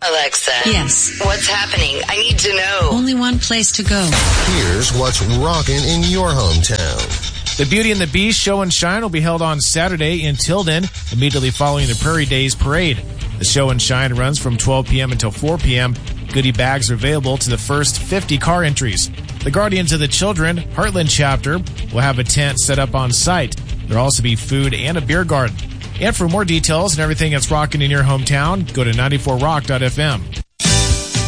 Alexa. Yes. What's happening? I need to know. Only one place to go. Here's what's rocking in your hometown. The Beauty and the Beast Show and Shine will be held on Saturday in Tilden, immediately following the Prairie Days Parade. The Show and Shine runs from 12 p.m. until 4 p.m. Goodie bags are available to the first 50 car entries. The Guardians of the Children Heartland chapter will have a tent set up on site. There will also be food and a beer garden. And for more details and everything that's rocking in your hometown, go to 94rock.fm.